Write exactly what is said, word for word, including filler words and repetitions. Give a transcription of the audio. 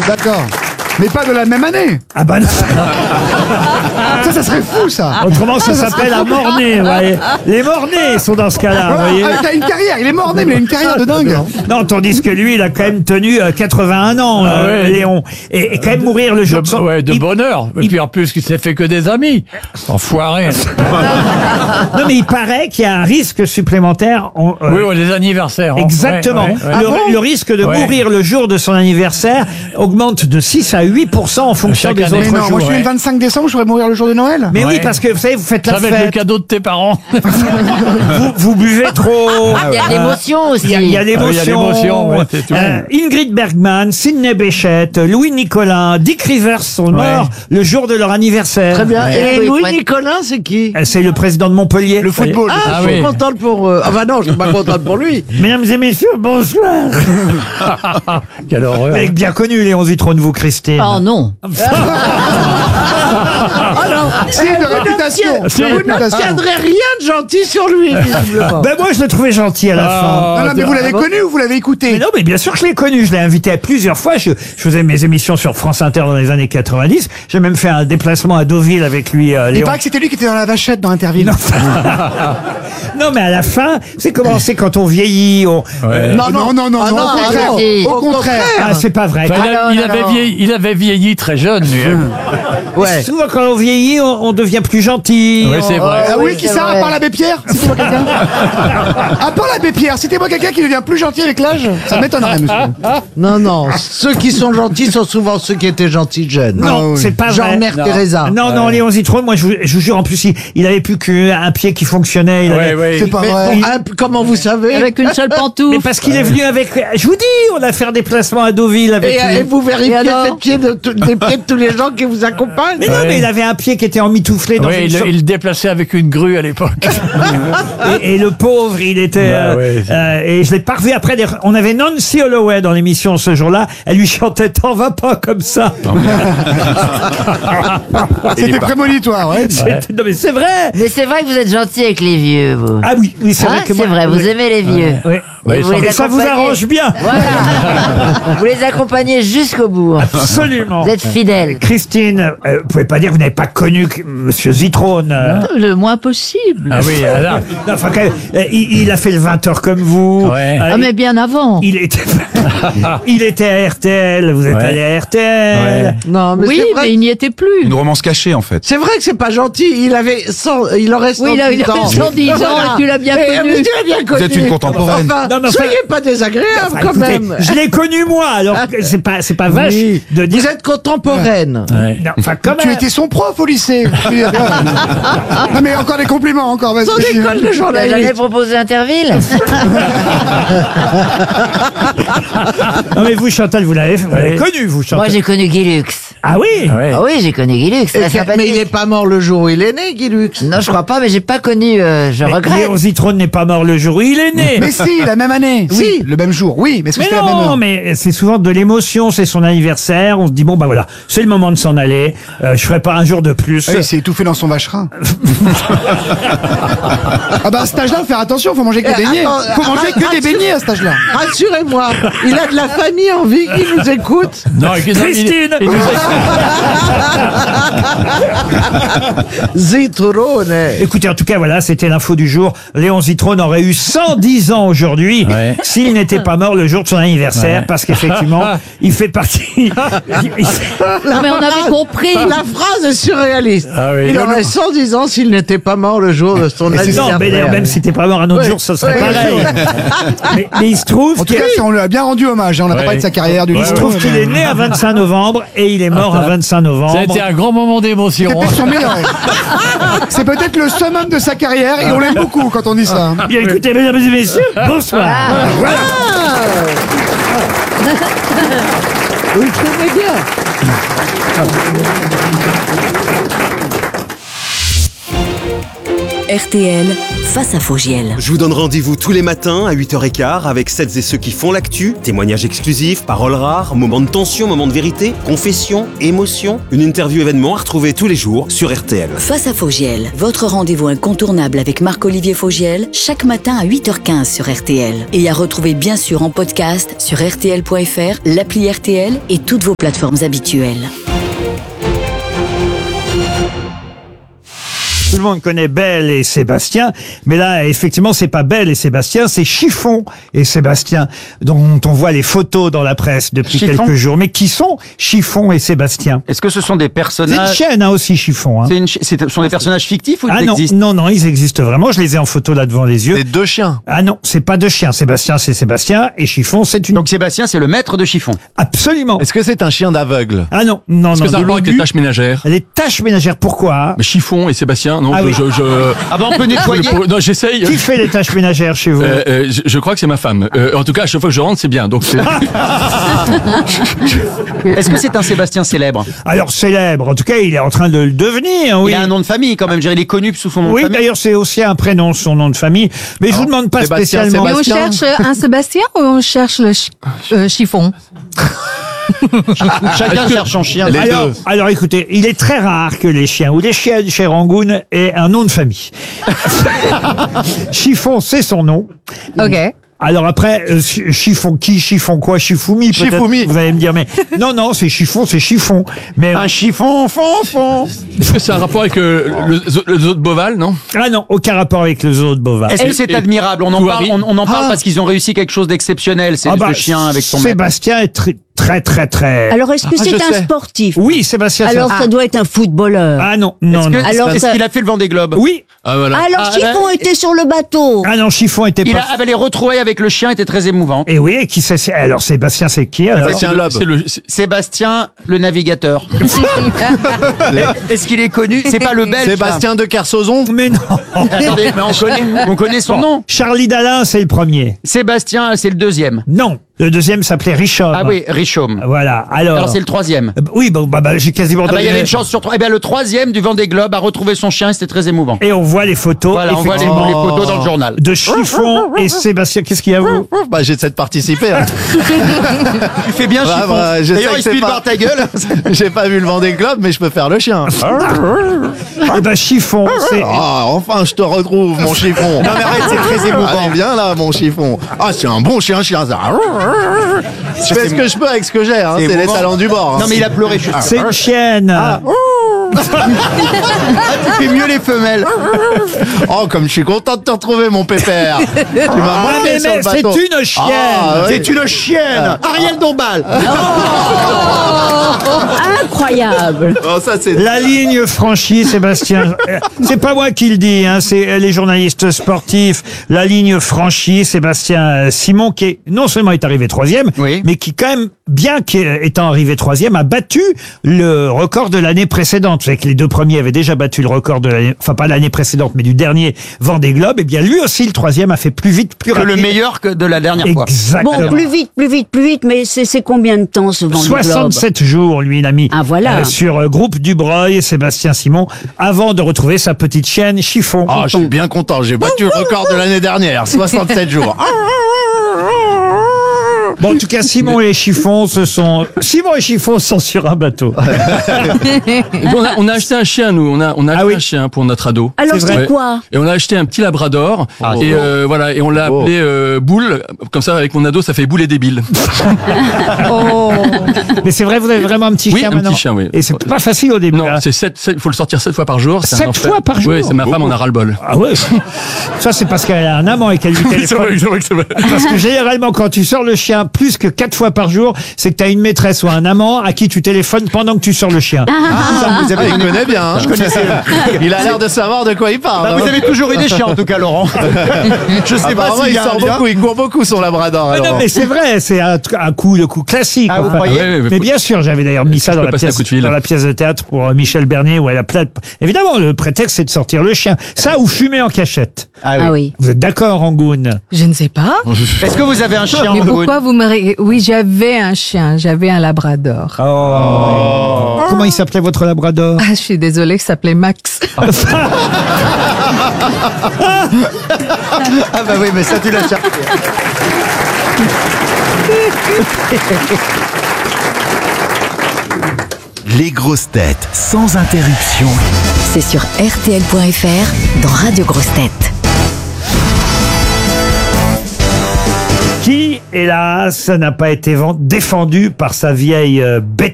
D'accord. Mais pas de la même année. Ah bah non. Ça, ça serait fou, ça. Autrement, ça s'appelle un mort-né, vous voyez. Les morts-nés sont dans ce cas-là, vous voyez. Avec une carrière, il est mort-né, mais il a une carrière de dingue. Non, tandis que lui, il a quand même tenu euh, quatre-vingt-un ans, Ah euh, ouais. Léon. Et, et quand même mourir le jour de son... De, ouais, de il- bonheur. Et il- puis en plus, il s'est fait que des amis. Enfoiré. Non, mais il paraît qu'il y a un risque supplémentaire. en- euh, Oui, ouais, les anniversaires. hein. Exactement. Ouais, ouais, ouais. Le, Ah bon le risque de Ouais. mourir le jour de son anniversaire augmente de six à huit pour cent en fonction Chaque des année. autres Mais non, jours. moi je suis ouais. le vingt-cinq décembre, je pourrais mourir le jour de Noël. Mais oui, Ouais. parce que vous savez, vous faites la Ça va être le fête, cadeau de tes parents. vous, vous buvez trop. Il y a de l'émotion aussi. Il y a, il y a l'émotion. Ah, il y a l'émotion, ouais, c'est tout. Euh, Ingrid Bergman, Sidney Bechet, Louis Nicolin, Dick Rivers sont morts le jour de leur anniversaire. Très bien. Ouais. Et Oui, Louis ouais. Nicolin, c'est qui? Euh, C'est le président de Montpellier. Le football. Ah, Ah je suis oui. contente pour... Euh... Ah bah non, je suis pas contente pour lui. Mesdames et messieurs, bonsoir. Quelle horreur. Vous avez bien connu Léon Zitrone, vous, Christine. Oh non. C'est de réputation. Si. De Vous réputation. n'obtiendrez rien de gentil sur lui, visiblement. Ben moi, je l'ai trouvé gentil à la Ah. fin. Non, non, mais vous l'avez Ah bon connu ou vous l'avez Mais écouté? non, mais bien sûr que je l'ai connu. Je l'ai invité à plusieurs fois. Je, je faisais mes émissions sur France Inter dans les années quatre-vingt-dix. J'ai même fait un déplacement à Deauville avec lui, euh, Il Léon. paraît que c'était lui qui était dans la vachette dans Interville. Non. Non, mais à la fin, c'est comment c'est quand on vieillit. On... Ouais. Non, non, non, non, Ah non, non, au ah contraire. non. Au contraire. Ah, c'est pas vrai. Enfin, il, a- Ah non, il non, avait non. vieilli, il avait vieilli très jeune, lui. Ouais. Souvent, quand on vieillit, on, on devient plus gentil. Ouais, c'est On- vrai. Ah oui, oui, qui c'est ça, à vrai. part l'abbé Pierre? Citez-moi quelqu'un. À part l'abbé Pierre, citez-moi quelqu'un qui devient plus gentil avec l'âge? Ça m'étonnerait, monsieur. Non, non. Ceux qui sont gentils sont souvent ceux qui étaient gentils jeunes. Non, Ah oui. c'est pas Genre vrai. Mère Teresa. Non, non, Léon Zitrone, moi, je vous, je vous jure, en plus, il, il avait plus qu'un pied qui fonctionnait. Il Ouais, avait- ouais. C'est pas Mais vrai. bon, hein, comment vous savez? Avec une seule Mais pantoufle. parce qu'il est venu avec... Je vous dis, on a fait un déplacement à Deauville avec Et, lui. et vous vérifiez Et alors les pieds de, tout- les pieds de tous les gens qui vous accompagnent? Mais non, mais il avait un pied qui était emmitouflé dans Ouais, une il, sorte- il le déplaçait avec une grue à l'époque. et, et le pauvre, il était... Bah euh, ouais, c'est- euh, et je l'ai pas revu après. d'ailleurs, On avait Nancy Holloway dans l'émission ce jour-là. Elle lui chantait « T'en vas pas comme ça ». C'était prémonitoire, ouais. C'était- Non mais c'est vrai. Mais c'est vrai que vous êtes gentil avec les vieux, vous. Ah oui, oui, c'est Hein, vrai que c'est moi... vrai, vous oui. aimez les vieux. Oui. Ouais, Et vous ça- les Et ça vous accompagnez- arrange bien. Voilà. Vous les accompagnez jusqu'au bout. Absolument. Vous êtes fidèles. Christine, euh, vous pouvez pas dire que vous n'avez pas connu que Monsieur Zitrone. euh, Le moins possible. Ah oui, alors. non, enfin, quand même, euh, il, il a fait le vingt heures comme vous. Ouais. Euh, Ah, mais bien avant. il était, il était à R T L. Vous êtes Ouais. allé à R T L. Ouais. Non, mais Oui, c'est vrai. mais il n'y était plus. Une romance cachée, en fait. C'est vrai que c'est pas gentil. Il avait cent, il aurait cent Oui, il a- il dix avait ans. cent dix ans et tu l'as bien Et, connu. mais tu l'as bien connu. êtes une contemporaine. Enfin, Non, mais enfin- soyez pas désagréable Enfin, quand écoutez, même. je l'ai connu moi, alors que c'est pas, c'est pas vache Oui. de dire. Vous êtes contemporaine. Ouais. Non, enfin, quand Tu même. étais son prof au lycée. Non, mais encore des compliments, encore, vas-y. Sans école de Vous avez jamais journaliste. proposé Interville? Non mais vous, Chantal, vous l'avez, vous l'avez Oui. connu, vous, Chantal. Moi, j'ai connu Guy Lux. Ah oui. Ouais. Ah oui, j'ai connu Guy Lux. Et Très que- sympathique. mais il est pas mort le jour où il est né, Guy Lux. Non, je crois pas, mais j'ai pas connu. euh, je Mais regrette. Léon Zitrone n'est pas mort le jour où il est né. Mais si, la même année. Oui, le même jour. Oui, mais est-ce que Mais c'était la même non, heure? mais c'est souvent de l'émotion, c'est son anniversaire, on se dit bon bah voilà, c'est le moment de s'en aller, euh, je ferai pas un jour de plus. Ah, il s'est étouffé dans son vacherin. Ah bah à cet âge-là, faut faire attention, faut manger que des Eh, beignets. attends, Faut manger que des beignets à cet âge-là. Rassurez-moi, il a de la famille en vie qui nous écoute. Non, et qu'ils ont- Christine il- il nous a- Zitrone. Écoutez, en tout cas, voilà, c'était l'info du jour. Léon Zitrone aurait eu cent dix ans aujourd'hui Ouais. s'il n'était pas mort le jour de son anniversaire, Ouais. parce qu'effectivement, il fait partie... il- il- La Mais on avait phrase- compris. La phrase est surréaliste. Ah oui. Il aurait cent dix ans s'il n'était pas mort le jour de son non, anniversaire. mais d'ailleurs, même si t'es pas mort un autre Ouais. jour, ça serait Ouais. pareil. mais, mais il se trouve En tout qu'il cas, c'est- on lui a bien rendu hommage. hein. On n'a pas Ouais. parlé de sa carrière, du il se trouve qu'il est né à vingt-cinq novembre et il est mort à vingt-cinq novembre. Ça a été un grand moment C'est d'émotion. peut-être son meilleur. C'est peut-être le summum de sa carrière et on l'aime beaucoup quand on dit ça. hein. Bien écoutez, mesdames et messieurs, bonsoir. Voilà. Oui, très bien. R T L, face à Fogiel. Je vous donne rendez-vous tous les matins à huit heures quinze avec celles et ceux qui font l'actu, témoignages exclusifs, paroles rares, moments de tension, moments de vérité, confessions, émotions, une interview événement à retrouver tous les jours sur R T L. Face à Fogiel, votre rendez-vous incontournable avec Marc-Olivier Fogiel, chaque matin à huit heures quinze sur R T L. Et à retrouver bien sûr en podcast sur R T L point F R, l'appli R T L et toutes vos plateformes habituelles. Tout le monde connaît Belle et Sébastien, mais là, effectivement, c'est pas Belle et Sébastien, c'est Chiffon et Sébastien, dont on voit les photos dans la presse depuis Chiffon. quelques jours. Mais qui sont Chiffon et Sébastien? Est-ce que ce sont des C'est une personnages chaîne, hein, aussi, Chiffon. Hein. C'est une chi- c'est- Ce sont des personnages fictifs ou Ah ils non, existent? non, non, ils existent vraiment. Je les ai en photo là devant les yeux. C'est deux chiens. Ah non, c'est pas deux chiens. Sébastien, c'est Sébastien, et Chiffon, c'est une. Donc Sébastien, c'est le maître de Chiffon. Absolument. Est-ce que c'est un chien d'aveugle? Ah non, non, Est-ce non. que ça a de rapport avec les l'obus. tâches ménagères? Les tâches ménagères, pourquoi? Mais Chiffon et Sébastien, non, Ah je, oui. je, je- Ah bah on peut nettoyer. Non, j'essaye. Qui fait les tâches ménagères chez vous? Euh, euh, je, je crois que c'est ma femme. Euh, en tout cas, à chaque fois que je rentre, c'est bien. Donc, c'est- Est-ce que c'est un Sébastien célèbre? Alors célèbre, en tout cas, il est en train de le devenir. Oui. Il a un nom de famille quand même, je dirais, il est connu sous son nom Oui, de famille. d'ailleurs, c'est aussi un prénom, son nom de famille. Mais je vous demande pas Sébastien, spécialement. Et on Sébastien. cherche un Sébastien ou on cherche le chi- euh, chiffon? Chacun cherche son chien. Les Alors, deux. alors écoutez, il est très rare que les chiens ou les chiennes chez Rangoon aient un nom de famille. Chiffon, c'est son nom. Ok. Alors après, euh, chi- chiffon qui, chiffon quoi, chifoumi peut-être, Chifoumi. vous allez me dire, mais non, non, c'est chiffon, c'est chiffon. Mais Un chiffon, fond, fond. est-ce que ça a un rapport avec euh, le, zo- le zoo de Beauval, non? ah non, aucun rapport avec le zoo de Beauvais. Est-ce que c'est Et- admirable? On en Touari. parle, on, on en parle Ah. parce qu'ils ont réussi quelque chose d'exceptionnel. C'est Ah bah, ce chien avec son maître. Sébastien est très, très, très, très. Alors, est-ce que Ah, c'est je un sais. sportif? Oui, Sébastien. c'est- Alors, ça doit être un footballeur. Ah non, non, Est-ce non. que- Alors, est-ce ça- qu'il a fait le Vendée Globe? Oui. Ah, voilà. Alors, Ah, Chiffon là- était sur le bateau. Ah non, chiffon était Il pas. a, ah bah, les retrouvailles avec le chien étaient très émouvantes. Et oui, et qui c'est c'est- alors Sébastien, c'est qui alors? Sébastien C'est le- Loeb. c'est le- c'est- Sébastien, le navigateur. Est-ce qu'il est connu? C'est pas le belge. Sébastien de Kersozon. Mais non. ça. Attendez, mais on connaît, on connaît son Bon, nom. Charlie Dalin, c'est le premier. Sébastien, c'est le deuxième. Non, le deuxième s'appelait Richomme. Ah oui, Richomme. Voilà. Alors. Alors c'est le troisième. Euh, Oui, bon, bah, bah, j'ai quasiment Ah bah, il y donné- avait une chance sur trois. Eh bien, le troisième du Vendée Globe a retrouvé son chien et c'était très émouvant. Et on voit les photos. Voilà, on voit les, effectivement, les photos dans le journal. de Chiffon et Sébastien. Qu'est-ce qu'il y a vous? Bah, j'essaie de participer. hein. Tu fais bien, Bah, Chiffon. bah, je sais D'ailleurs, que il c'est suffit de pas- voir ta gueule. J'ai pas vu le Vendée Globe, mais je peux faire le chien. Eh ben Chiffon, c'est. Ah, enfin, je te retrouve, mon chiffon. Non, mais arrête, c'est très émouvant. Allez, viens là, mon chiffon. Ah, c'est un bon chien, chien, ça. Je fais ce que je peux avec ce que j'ai, hein. C'est C'est les émouvant. talents du bord. hein. Non, mais il a pleuré. Je... C'est une chienne. Ah, tu fais mieux les femelles. Oh, comme je suis content de te retrouver, mon pépère. Tu m'as Ah, manqué mais, sur mais le c'est bateau. une chienne. Ah, ouais. C'est une chienne. Ariel Dombal. Incroyable. Oh, ça, c'est. La ligne franchie, Sébastien. Euh, C'est pas moi qui le dis, hein, c'est euh, les journalistes sportifs. La ligne franchie, Sébastien euh, Simon, qui est, non seulement est arrivé troisième, Oui. mais qui quand même, bien qu'étant arrivé troisième, a battu le record de l'année précédente. Vous savez que les deux premiers avaient déjà battu le record de l'année, enfin pas l'année précédente, mais du dernier Vendée Globe. Et bien lui aussi, le troisième, a fait plus vite, plus Que rapide. le meilleur que de la dernière fois. Exactement. Bon, plus vite, plus vite, plus vite, mais c'est c'est combien de temps ce Vendée Globe? soixante-sept jours, lui, il a mis Ah, voilà. euh, sur euh, groupe Dubreuil, Sébastien Simon, avant de retrouver sa petite chienne Chiffon. Ah, je suis bien content. J'ai battu le record de l'année dernière, soixante-sept jours. Bon, en tout cas, Simon et Chiffon, ce sont Simon et Chiffon sont sur un bateau. Et puis, on, a, on a acheté un chien, nous. On a, on a acheté oui. un chien pour notre ado. Alors, C'est c'est Ouais. quoi? Et on a acheté un petit labrador. Ah, et euh, voilà, et on l'a Oh. appelé euh, Boule. Comme ça, avec mon ado, ça fait Boule et débile. Oh. Mais c'est vrai, vous avez vraiment un petit Oui, chien un maintenant. petit chien, oui. Et c'est pas facile au début. Non, hein. c'est sept, sept- il faut le sortir sept fois par jour. C'est un Sept enfer. fois par jour Oui, c'est ma femme, on a ras-le-bol. Ah ouais. Ça, c'est parce qu'elle a un amant et qu'elle lui téléphone. c'est vrai que c'est vrai. Parce que généralement, quand tu sors le chien plus que quatre fois par jour, c'est que tu as une maîtresse ou un amant à qui tu téléphones pendant que tu sors le chien. Ah, vous Ah, avez il connaît bien. hein. Je connaissais. Il a l'air de savoir de quoi il parle. Bah, hein. vous avez toujours eu des chiens en tout cas, Laurent. Je sais pas Apparemment, s'il il y a un sort lien. beaucoup, il court beaucoup son labrador. Ah non, alors. mais c'est vrai, c'est un, un coup, le coup classique. Ah, vous Enfin, croyez Ouais, ouais, mais faut- bien sûr, j'avais d'ailleurs mis ça Je dans peux la, passer un pièce, coup de fil. dans la pièce de théâtre pour euh, Michel Bernier où elle a plein de... Évidemment, le prétexte, c'est de sortir le chien. Ça ou fumer en cachette. Ah oui. Vous êtes d'accord, Rangoon? Je ne sais pas. Est-ce que vous avez un chien Mais Rangoon pourquoi vous me... ré- Oui, j'avais un chien, j'avais un labrador. Oh. Comment il s'appelait votre labrador? Ah, je suis désolée, il s'appelait Max. Ah bah oui, mais ça tu l'as cherché. Les grosses têtes sans interruption. C'est sur R T L point F R dans Radio Grosses Têtes. Qui, hélas, n'a pas été vend- défendu par sa vieille euh, bête